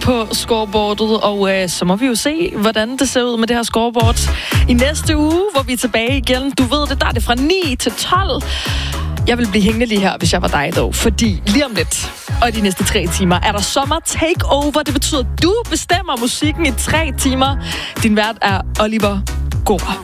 på scoreboardet, og så må vi jo se, hvordan det ser ud med det her scoreboard i næste uge, hvor vi er tilbage igen. Du ved det, der er det fra 9 til 12. Jeg vil blive hængende lige her, hvis jeg var dig dog, fordi lige om lidt, og i de næste 3 timer, er der sommer takeover. Det betyder, at du bestemmer musikken i 3 timer. Din vært er Oliver Gård.